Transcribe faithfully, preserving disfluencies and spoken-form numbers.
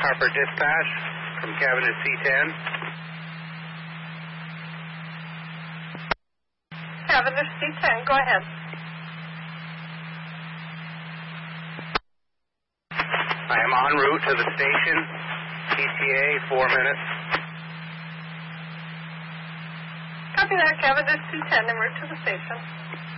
Harper Dispatch from Cabinet C ten. Cavendish C ten, go ahead. I am en route to the station. E T A, four minutes. Copy that, Cavendish C ten, en route to the station.